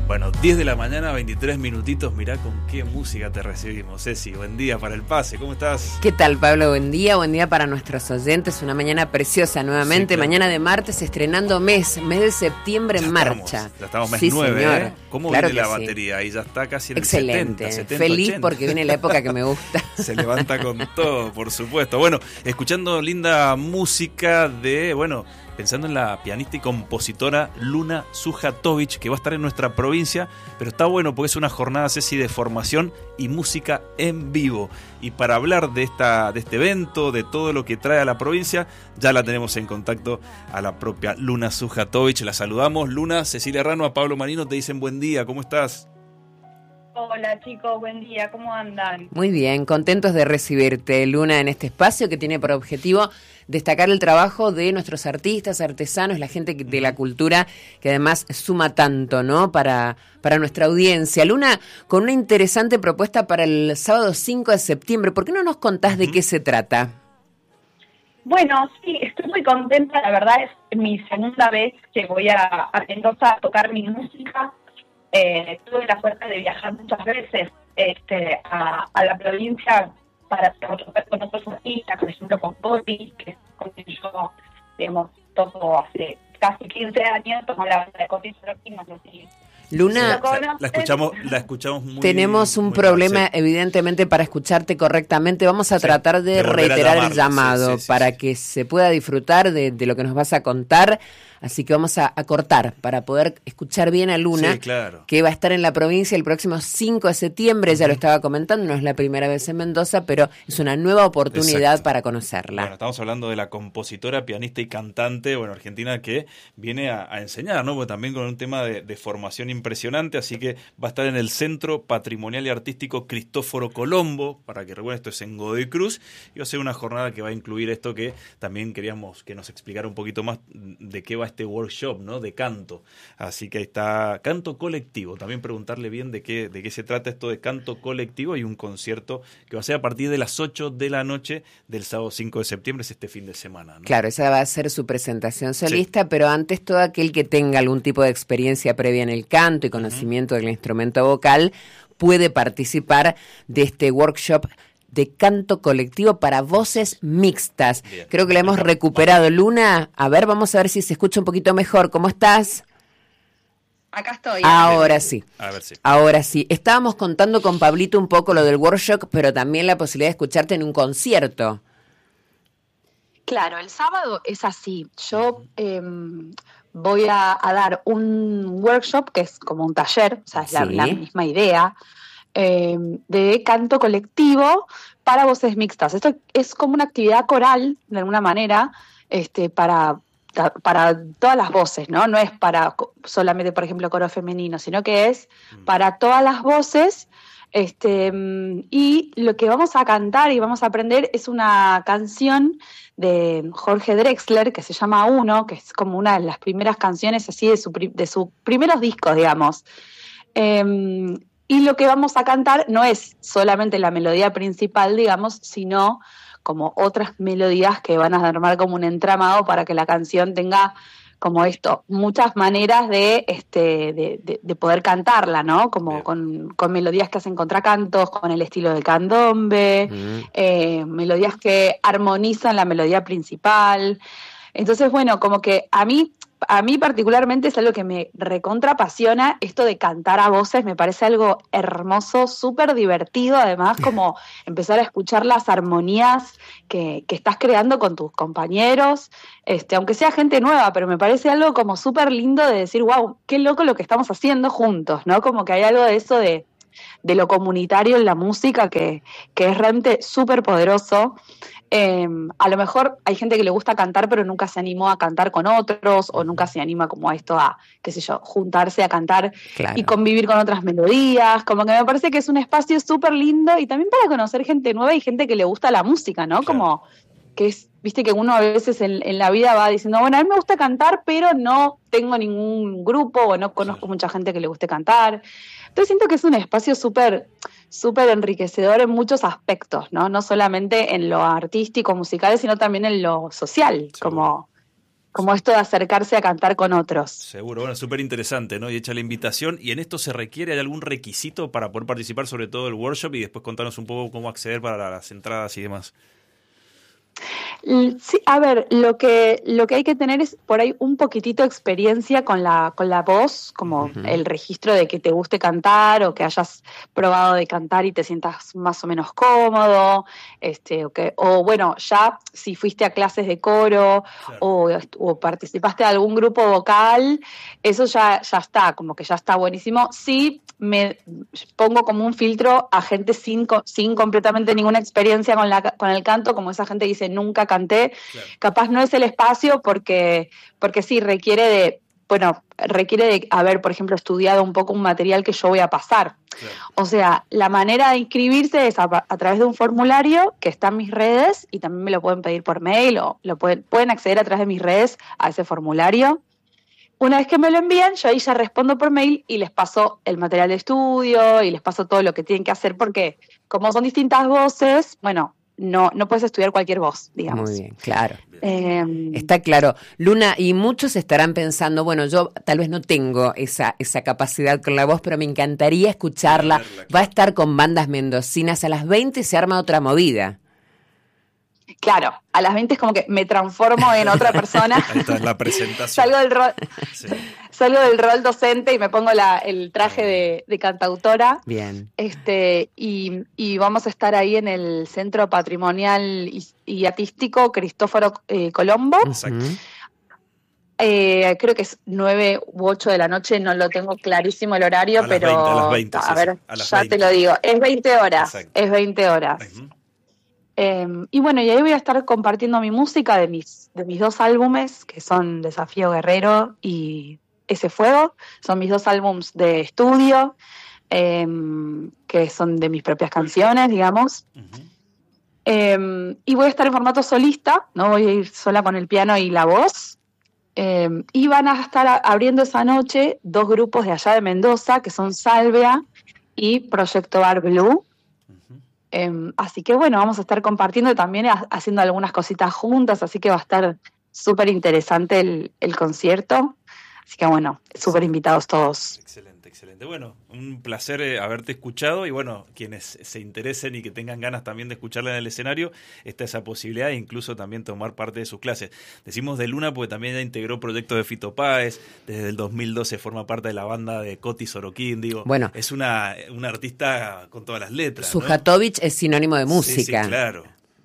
Bueno, 10 de la mañana, 23 minutitos, mirá con qué música te recibimos, Ceci. Buen día para el pase, ¿cómo estás? ¿Qué tal, Pablo? Buen día para nuestros oyentes. Una mañana preciosa nuevamente, sí, claro. Mañana de martes, estrenando mes de septiembre en marcha. Ya estamos mes sí, 9, señor. ¿eh? ¿Cómo claro viene la sí. batería? Ahí ya está casi en excelente. el 70, Feliz 80. Porque viene la época que me gusta. Se levanta con todo, por supuesto. Bueno, escuchando linda música de, pensando en la pianista y compositora Luna Sujatovic, que va a estar en nuestra provincia, pero está bueno porque es una jornada, Ceci, de formación y música en vivo. Y para hablar de este evento, de todo lo que trae a la provincia, ya la tenemos en contacto a la propia Luna Sujatovic. La saludamos. Luna, Cecilia Rano, a Pablo Marino te dicen buen día, ¿cómo estás? Hola chicos, buen día, ¿cómo andan? Muy bien, contentos de recibirte, Luna, en este espacio que tiene por objetivo destacar el trabajo de nuestros artistas, artesanos, la gente de la cultura, que además suma tanto, ¿no? Para nuestra audiencia. Luna, con una interesante propuesta para el sábado 5 de septiembre. ¿Por qué no nos contás de qué se trata? Bueno, sí, estoy muy contenta, la verdad es mi segunda vez que voy a Mendoza a tocar mi música. Tuve la suerte de viajar muchas veces a la provincia para tocar con otros artistas, por ejemplo con Poti, que es con quien yo, digamos, toco hace casi 15 años, tomo la banda de Coti Sorokin, no sé si... Luna, la escuchamos muy... Tenemos un muy problema, mal, sí. Evidentemente, para escucharte correctamente. Vamos a tratar de reiterar el llamado para que se pueda disfrutar de lo que nos vas a contar. Así que vamos a cortar para poder escuchar bien a Luna, sí, claro. Que va a estar en la provincia el próximo 5 de septiembre. Ya lo estaba comentando, no es la primera vez en Mendoza, pero es una nueva oportunidad para conocerla. Bueno, estamos hablando de la compositora, pianista y cantante, argentina, que viene a enseñar, ¿no? Porque también con un tema de formación impresionante, así que va a estar en el Centro Patrimonial y Artístico Cristóforo Colombo, para que recuerden, esto es en Godoy Cruz, y va a ser una jornada que va a incluir esto que también queríamos que nos explicara un poquito más de qué va este workshop, ¿no? De canto. Así que ahí está canto colectivo. También preguntarle bien de qué se trata esto de canto colectivo. Hay un concierto que va a ser a partir de las 8 de la noche del sábado 5 de septiembre, es este fin de semana, ¿no? Claro, esa va a ser su presentación solista, sí. Pero antes todo aquel que tenga algún tipo de experiencia previa en el canto y conocimiento del instrumento vocal puede participar de este workshop de canto colectivo para voces mixtas. Bien. Creo que la hemos recuperado. Luna, a ver, vamos a ver si se escucha un poquito mejor. ¿Cómo estás? Acá estoy. Ahora sí. A ver si. Ahora sí. Estábamos contando con Pablito un poco lo del workshop, pero también la posibilidad de escucharte en un concierto. Claro, el sábado es así. Yo voy a dar un workshop que es como un taller, o sea, es la misma idea, de canto colectivo para voces mixtas. Esto es como una actividad coral, de alguna manera, para todas las voces, ¿no? No es para solamente, por ejemplo, coro femenino, sino que es para todas las voces. Y lo que vamos a cantar y vamos a aprender es una canción de Jorge Drexler que se llama Uno, que es como una de las primeras canciones así de sus primeros discos, digamos. Y lo que vamos a cantar no es solamente la melodía principal, digamos, sino como otras melodías que van a armar como un entramado para que la canción tenga como esto, muchas maneras de poder cantarla, ¿no? Como con melodías que hacen contracantos, con el estilo del candombe, melodías que armonizan la melodía principal. Entonces, como que a mí particularmente es algo que me recontra apasiona, esto de cantar a voces, me parece algo hermoso, súper divertido, además como empezar a escuchar las armonías que estás creando con tus compañeros, aunque sea gente nueva, pero me parece algo como súper lindo de decir, wow, qué loco lo que estamos haciendo juntos, ¿no? Como que hay algo de eso de lo comunitario en la música que es realmente súper poderoso. A lo mejor hay gente que le gusta cantar pero nunca se animó a cantar con otros o nunca se anima como a esto a, qué sé yo, juntarse a cantar y convivir con otras melodías, como que me parece que es un espacio súper lindo y también para conocer gente nueva y gente que le gusta la música, ¿no? Claro. Como que es, viste que uno a veces en la vida va diciendo, bueno, a mí me gusta cantar pero no tengo ningún grupo o no conozco mucha gente que le guste cantar. Entonces siento que es un espacio súper enriquecedor en muchos aspectos, ¿no? No solamente en lo artístico, musical, sino también en lo social, como como esto de acercarse a cantar con otros. Seguro, bueno, súper interesante, ¿no? Y hecha la invitación. ¿Y en esto se requiere, hay algún requisito para poder participar, sobre todo del workshop, y después contarnos un poco cómo acceder para las entradas y demás? Sí, a ver, lo que hay que tener es por ahí un poquitito de experiencia con la voz, como el registro de que te guste cantar o que hayas probado de cantar y te sientas más o menos cómodo, o bueno, ya si fuiste a clases de coro, claro, o participaste de algún grupo vocal, eso ya está, como que ya está buenísimo. Sí, me pongo como un filtro a gente sin completamente ninguna experiencia con el canto, como esa gente que dice nunca canté, claro. Capaz no es el espacio porque sí requiere de haber, por ejemplo, estudiado un poco un material que yo voy a pasar. Claro. O sea, la manera de inscribirse es a través de un formulario que está en mis redes y también me lo pueden pedir por mail o pueden acceder a través de mis redes a ese formulario. Una vez que me lo envían, yo ahí ya respondo por mail y les paso el material de estudio y les paso todo lo que tienen que hacer porque como son distintas voces, bueno, no puedes estudiar cualquier voz, digamos. Muy bien, claro. Está claro. Luna, y muchos estarán pensando, bueno, yo tal vez no tengo esa capacidad con la voz, pero me encantaría escucharla. Va a estar con bandas mendocinas. A las 20 se arma otra movida. Claro, a las 20 es como que me transformo en otra persona. Ahí está la presentación. Salgo del rol docente y me pongo el traje de cantautora. Bien. Y vamos a estar ahí en el Centro Patrimonial y Artístico Cristóforo Colombo. Exacto. Creo que es 9 u 8 de la noche, no lo tengo clarísimo el horario, pero a las 20, a ver, ya 20. Te lo digo, es 20 horas. Exacto. Es 20 horas. Uh-huh. Y bueno, y ahí voy a estar compartiendo mi música de mis 2 álbumes, que son Desafío Guerrero y Ese Fuego. Son mis 2 álbums de estudio, que son de mis propias canciones, digamos. Uh-huh. Y voy a estar en formato solista, no voy a ir sola con el piano y la voz. Y van a estar abriendo esa noche 2 grupos de allá de Mendoza, que son Salvia y Proyecto Bar Blue. Así que bueno, vamos a estar compartiendo y también haciendo algunas cositas juntas, así que va a estar súper interesante el concierto. Así que bueno, súper invitados todos. Excelente. Bueno, un placer haberte escuchado y bueno, quienes se interesen y que tengan ganas también de escucharla en el escenario, está esa posibilidad e incluso también tomar parte de sus clases. Decimos de Luna porque también ella integró proyectos de Fito Páez, desde el 2012 forma parte de la banda de Coti Sorokin, bueno, es una artista con todas las letras. Sujatovich, ¿no? Es sinónimo de música. Sí, claro.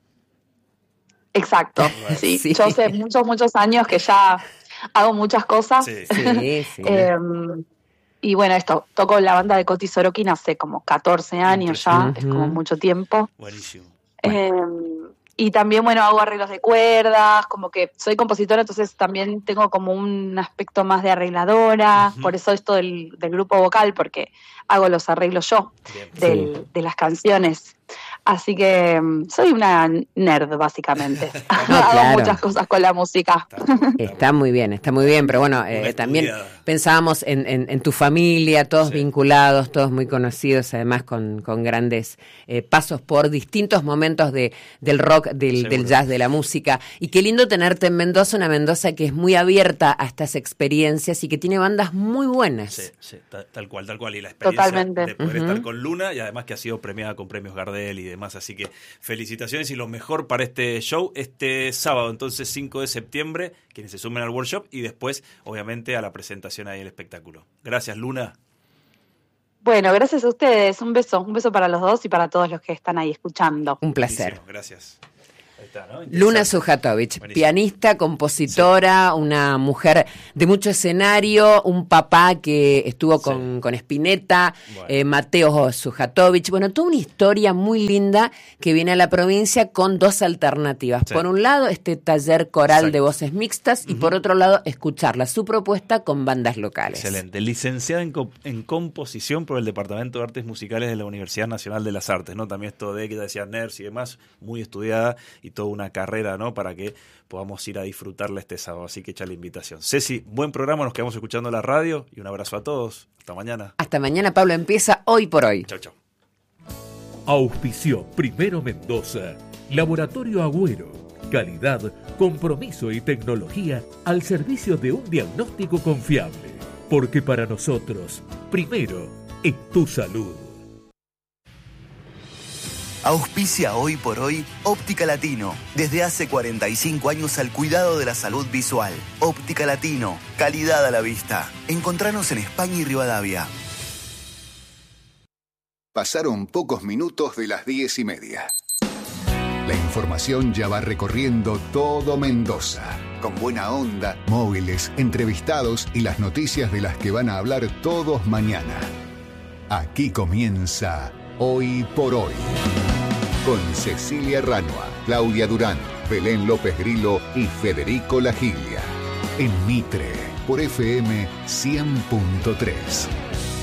Exacto, bueno. Sí. Yo hace muchos años que ya hago muchas cosas. Sí. Y bueno, toco en la banda de Coti Sorokin hace como 14 años ya, es como mucho tiempo. Buenísimo. Y también, bueno, hago arreglos de cuerdas, como que soy compositora, entonces también tengo como un aspecto más de arregladora, por eso esto del grupo vocal, porque hago los arreglos yo de las canciones. Así que soy una nerd, básicamente. Hago muchas cosas con la música. Está muy bien, pero bueno, también pensábamos en tu familia, todos vinculados, todos muy conocidos, además con grandes pasos por distintos momentos del rock, del jazz, de la música. Y qué lindo tenerte en Mendoza, una Mendoza que es muy abierta a estas experiencias y que tiene bandas muy buenas. Sí, tal cual. Y la experiencia totalmente de poder estar con Luna y además que ha sido premiada con premios Gardel y demás, así que felicitaciones y lo mejor para este show este sábado, entonces 5 de septiembre, quienes se sumen al workshop y después obviamente a la presentación ahí el espectáculo. Gracias, Luna. Bueno, gracias a ustedes, un beso para los dos y para todos los que están ahí escuchando. Un placer. Buenísimo, gracias. Está, ¿no? Luna Sujatovich, pianista, compositora, una mujer de mucho escenario, un papá que estuvo con Spinetta, Mateo Sujatovich, bueno, toda una historia muy linda que viene a la provincia con 2 alternativas. Por un lado, este taller coral de voces mixtas y por otro lado, escucharla, su propuesta con bandas locales. Excelente. Licenciada en composición por el Departamento de Artes Musicales de la Universidad Nacional de las Artes, ¿no? También esto de que ya decía NERS y demás, muy estudiada y toda una carrera, ¿no? Para que podamos ir a disfrutarla este sábado, así que echa la invitación. Ceci, buen programa, nos quedamos escuchando la radio y un abrazo a todos. Hasta mañana. Hasta mañana, Pablo, empieza Hoy por Hoy. Chau. Auspició Primero Mendoza, Laboratorio Agüero, Calidad, compromiso y tecnología al servicio de un diagnóstico confiable. Porque para nosotros, primero es tu salud. Auspicia hoy por hoy Óptica Latino. Desde hace 45 años al cuidado de la salud visual. Óptica Latino. Calidad a la vista. Encontranos en España y Rivadavia. Pasaron pocos minutos de las 10:30. La información ya va recorriendo todo Mendoza. Con buena onda, móviles, entrevistados y las noticias de las que van a hablar todos mañana. Aquí comienza Hoy por Hoy. Con Cecilia Ranua, Claudia Durán, Belén López Grillo y Federico Lagiglia. En Mitre, por FM 100.3.